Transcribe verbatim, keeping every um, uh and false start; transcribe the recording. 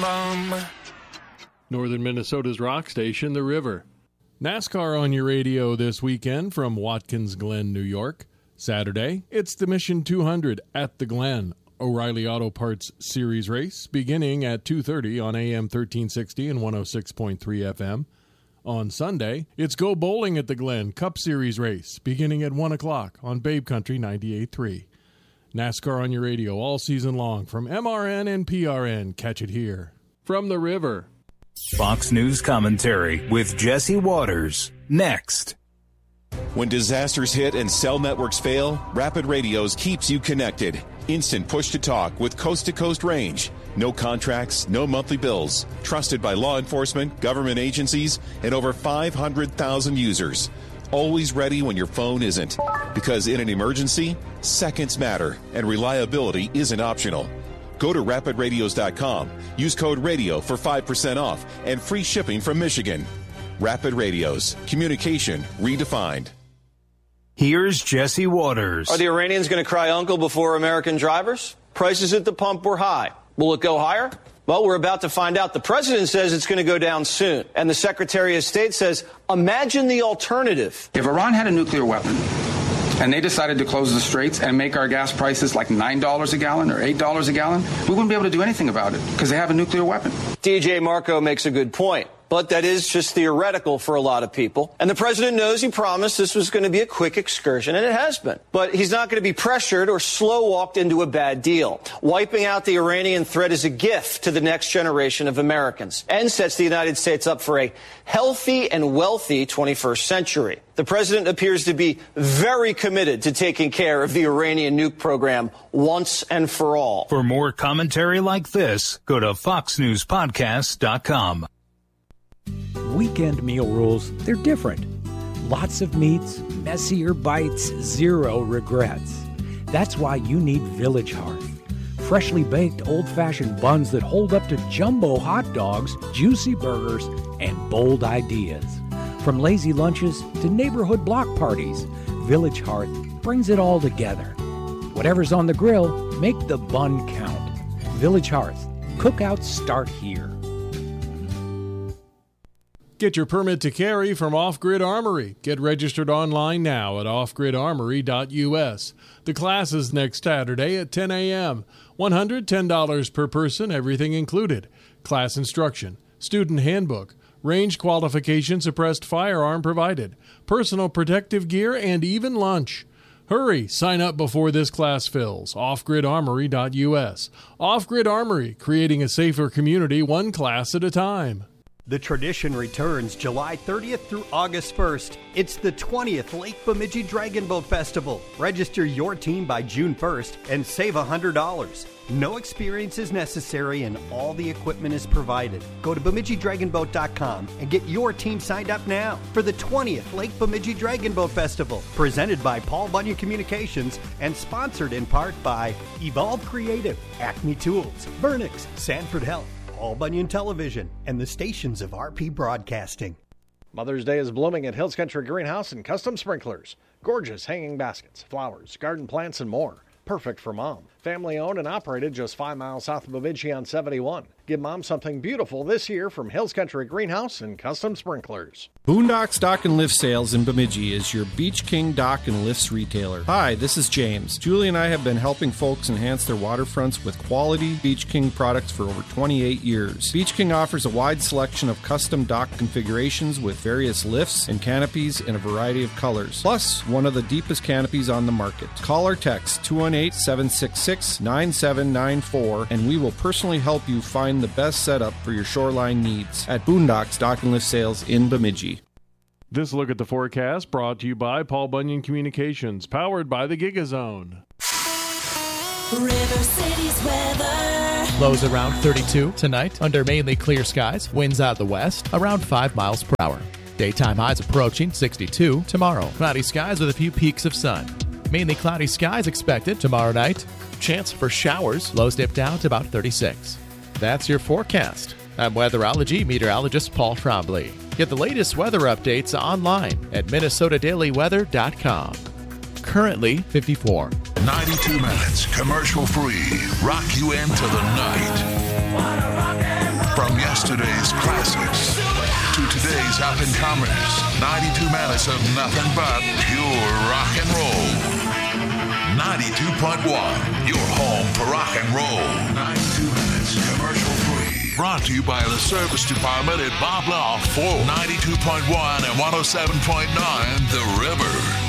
bum. Northern Minnesota's rock station, The River. NASCAR on your radio this weekend from Watkins Glen, New York. Saturday, it's the Mission two hundred at the Glen, O'Reilly Auto Parts Series race, beginning at two thirty on A M thirteen sixty and one oh six point three F M. On Sunday, it's Go Bowling at the Glen Cup Series race, beginning at one o'clock on Babe Country ninety-eight point three. NASCAR on your radio all season long from M R N and P R N. Catch it here. From The River. Fox News commentary with Jesse Waters. Next. When disasters hit and cell networks fail, Rapid Radios keeps you connected. Instant push-to-talk with coast-to-coast range. No contracts, no monthly bills. Trusted by law enforcement, government agencies, and over five hundred thousand users. Always ready when your phone isn't. Because in an emergency, seconds matter, and reliability isn't optional. Go to rapid radios dot com. Use code RADIO for five percent off and free shipping from Michigan. Rapid Radios. Communication redefined. Here's Jesse Waters. Are the Iranians going to cry uncle before American drivers? Prices at the pump were high. Will it go higher? Well, we're about to find out. The president says it's going to go down soon. And the Secretary of State says, imagine the alternative. If Iran had a nuclear weapon and they decided to close the straits and make our gas prices like nine dollars a gallon or eight dollars a gallon, we wouldn't be able to do anything about it because they have a nuclear weapon. D J Marco makes a good point. But that is just theoretical for a lot of people. And the president knows he promised this was going to be a quick excursion, and it has been. But he's not going to be pressured or slow-walked into a bad deal. Wiping out the Iranian threat is a gift to the next generation of Americans and sets the United States up for a healthy and wealthy twenty-first century. The president appears to be very committed to taking care of the Iranian nuke program once and for all. For more commentary like this, go to fox news podcast dot com. Weekend meal rules, they're different. Lots of meats, messier bites, zero regrets. That's why you need Village Hearth. Freshly baked old-fashioned buns that hold up to jumbo hot dogs, juicy burgers, and bold ideas. From lazy lunches to neighborhood block parties, Village Hearth brings it all together. Whatever's on the grill, make the bun count. Village Hearth. Cookouts start here. Get your permit to carry from Off Grid Armory. Get registered online now at off grid armory dot U S. The class is next Saturday at ten a.m. one hundred ten dollars per person, everything included. Class instruction, student handbook, range qualification, suppressed firearm provided, personal protective gear, and even lunch. Hurry, sign up before this class fills. off grid armory dot U S. Off Grid Armory, creating a safer community one class at a time. The tradition returns July thirtieth through August first. It's the twentieth Lake Bemidji Dragon Boat Festival. Register your team by June first and save one hundred dollars. No experience is necessary and all the equipment is provided. Go to bemidji dragon boat dot com and get your team signed up now for the twentieth Lake Bemidji Dragon Boat Festival. Presented by Paul Bunyan Communications and sponsored in part by Evolve Creative, Acme Tools, Vernix, Sanford Health, Paul Bunyan Television, and the stations of R P Broadcasting. Mother's Day is blooming at Hills Country Greenhouse and Custom Sprinklers. Gorgeous hanging baskets, flowers, garden plants, and more. Perfect for mom. Family owned and operated just five miles south of Bemidji on seventy-one. Give mom something beautiful this year from Hills Country Greenhouse and Custom Sprinklers. Boondocks Dock and Lift Sales in Bemidji is your Beach King Dock and Lifts retailer. Hi, this is James. Julie and I have been helping folks enhance their waterfronts with quality Beach King products for over twenty-eight years. Beach King offers a wide selection of custom dock configurations with various lifts and canopies in a variety of colors, plus one of the deepest canopies on the market. Call or text two one eight, seven six six, nine seven nine four and we will personally help you find the best setup for your shoreline needs at Boondocks Dock and Lift Sales in Bemidji. This look at the forecast brought to you by Paul Bunyan Communications, powered by the GigaZone. River City's weather. Lows around thirty-two tonight under mainly clear skies. Winds out of the west around five miles per hour. Daytime highs approaching sixty-two tomorrow. Cloudy skies with a few peaks of sun. Mainly cloudy skies expected tomorrow night. Chance for showers. Lows dip down to about thirty-six. That's your forecast. I'm weatherology meteorologist Paul Trombley. Get the latest weather updates online at minnesota daily weather dot com. Currently fifty-four. ninety-two minutes, commercial free. Rock you into the night. From yesterday's classics to today's up-and-comers, ninety-two minutes of nothing but pure rock and roll. ninety-two point one, your home for rock and roll. ninety-two minutes commercial-free. Brought to you by the Service Department at Bob Law for ninety-two point one and one oh seven point nine The River.